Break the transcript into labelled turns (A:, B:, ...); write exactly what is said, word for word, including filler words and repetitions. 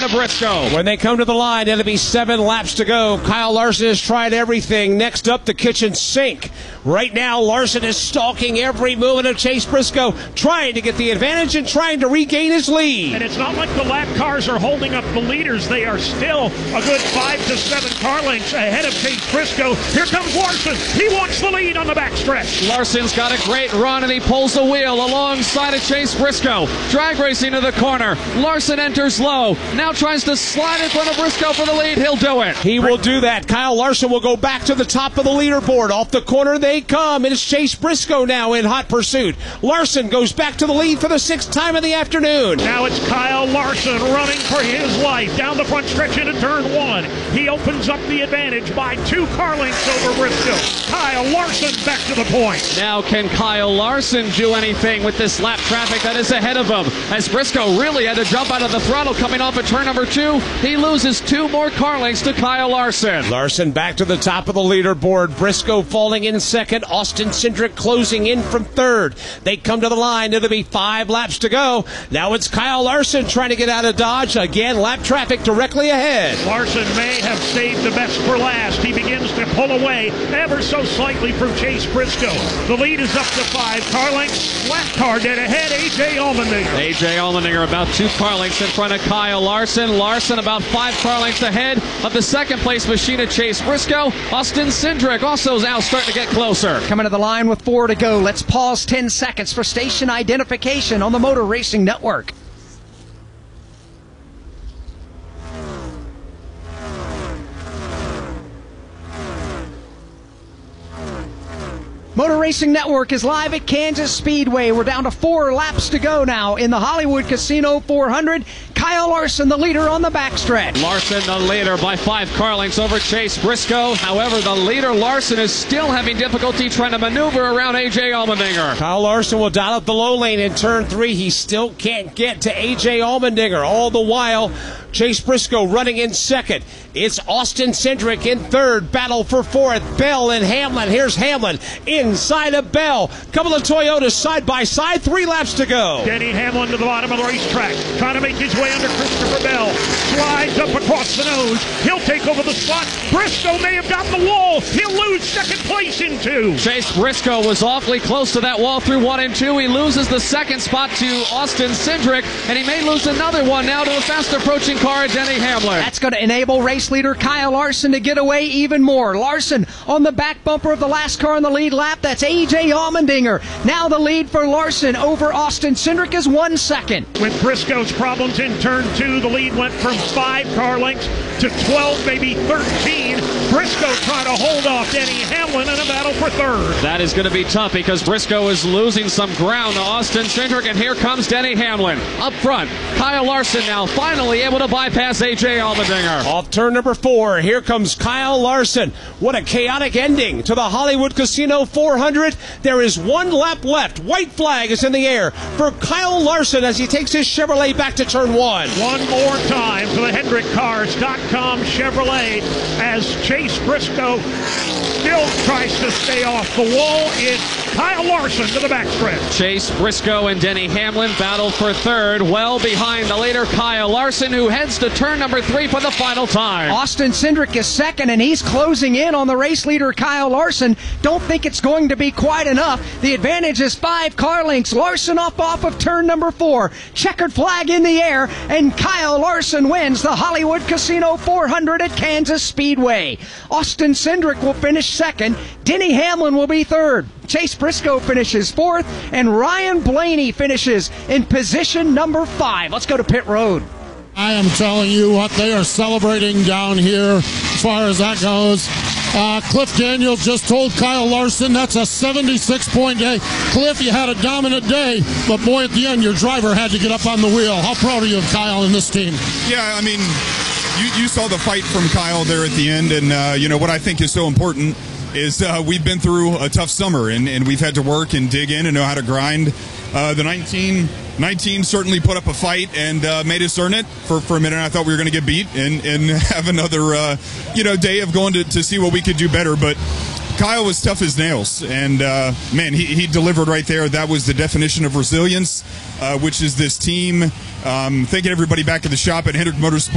A: of Briscoe.
B: When they come to the line, it'll be seven laps to go. Kyle Larson has tried everything. Next up, the kitchen sink. Right now, Larson is stalking every movement of Chase Briscoe, trying to get the advantage and trying to regain his lead.
C: And it's not like the lap cars are holding up the leaders. They are still a good five to seven car lengths ahead of Chase Briscoe. Here comes Larson. He wants the lead on the backstretch.
A: Larson's got a great run, and he pulls the wheel alongside of Chase Briscoe. Drag racing to the corner. Larson enters low. Now tries to slide in front of Briscoe for the lead. He'll do it.
B: He will do that. Kyle Larson will go back to the top of the leaderboard. Off the corner they come. It is Chase Briscoe now in hot pursuit. Larson goes back to the lead for the sixth time of the afternoon.
C: Now it's Kyle Larson running for his life down the front stretch into turn one. He opens up the advantage by two car lengths over Briscoe. Kyle Larson back to the point.
A: Now can Kyle Larson do anything with this lap traffic that is ahead of him? As Briscoe really had to jump out of the throttle coming off at turn number two, he loses two more car lengths to Kyle Larson.
B: Larson back to the top of the leaderboard. Briscoe falling in second. Austin Cindric closing in from third. They come to the line. It'll be five laps to go. Now it's Kyle Larson trying to get out of Dodge. Again, lap traffic directly ahead.
C: Larson may have saved the best for last. He begins to pull away ever so slightly from Chase Briscoe. The lead is up to five car lengths. Lap car dead ahead, A J Allmendinger.
A: A J Allmendinger about two car lengths in front of Kyle Larson. Larson about five car lengths ahead of the second place machine of Chase Briscoe. Austin Cindric also now starting to get closer.
D: Coming to the line with four to go. Let's pause ten seconds for station identification on the Motor Racing Network. Motor Racing Network is live at Kansas Speedway. We're down to four laps to go now in the Hollywood Casino four hundred. Kyle Larson, the leader on the backstretch.
A: Larson, the leader by five car lengths over Chase Briscoe. However, the leader, Larson, is still having difficulty trying to maneuver around A J Allmendinger.
B: Kyle Larson will dial up the low lane in turn three. He still can't get to A J Allmendinger. All the while, Chase Briscoe running in second. It's Austin Cindric in third. Battle for fourth. Bell and Hamlin. Here's Hamlin inside of Bell. Couple of Toyotas side by side. Three laps to go.
C: Denny Hamlin to the bottom of the racetrack, trying to make his way under Christopher Bell. Slides up across the nose. He'll take over the spot. Briscoe may have gotten the wall. He'll lose second place in two.
A: Chase Briscoe was awfully close to that wall through one and two. He loses the second spot to Austin Cindric, and he may lose another one now to a fast approaching car, Denny Hamlin.
D: That's going to enable race leader Kyle Larson to get away even more. Larson on the back bumper of the last car on the lead lap. That's A J Allmendinger. Now the lead for Larson over Austin Cindric is one second.
C: With Briscoe's problems in turn two, the lead went from five car lengths to twelve, maybe thirteen. Briscoe trying to hold off Denny Hamlin in a battle for third.
A: That is going to be tough because Briscoe is losing some ground to Austin Cindric, and here comes Denny Hamlin. Up front, Kyle Larson now finally able to bypass A J Allmendinger.
B: Off turn number four, here comes Kyle Larson. What a chaotic ending to the Hollywood Casino four hundred. There is one lap left. White flag is in the air for Kyle Larson as he takes his Chevrolet back to turn one.
C: One more time for the Hendrick Cars dot com Chevrolet as Chase Briscoe still tries to stay off the wall. It's Kyle Larson to the backstretch.
A: Chase Briscoe and Denny Hamlin battle for third, well behind the leader Kyle Larson, who heads to turn number three for the final time.
D: Austin Cindric is second, and he's closing in on the race leader Kyle Larson. Don't think it's going to be quite enough. The advantage is five car lengths. Larson up off of turn number four. Checkered flag in the air, and Kyle Larson wins the Hollywood Casino four hundred at Kansas Speedway. Austin Cindric will finish second. Denny Hamlin will be third. Chase Briscoe finishes fourth, and Ryan Blaney finishes in position number five. Let's go to pit road.
E: I am telling you what, they are celebrating down here as far as that goes. Uh, Cliff Daniels just told Kyle Larson that's a seventy-six point day. Cliff, you had a dominant day, but boy, at the end, your driver had to get up on the wheel. How proud are you of Kyle and this team?
F: Yeah, I mean, you, you saw the fight from Kyle there at the end, and, uh, you know, what I think is so important is uh, we've been through a tough summer, and, and we've had to work and dig in and know how to grind. Uh, the nineteen, nineteen certainly put up a fight and uh, made us earn it. For, for a minute, I thought we were going to get beat and, and have another uh, you know, day of going to, to see what we could do better. But Kyle was tough as nails, and uh, man, he, he delivered right there. That was the definition of resilience, uh, which is this team. Um, thanking everybody back at the shop at Hendrick Motorsports.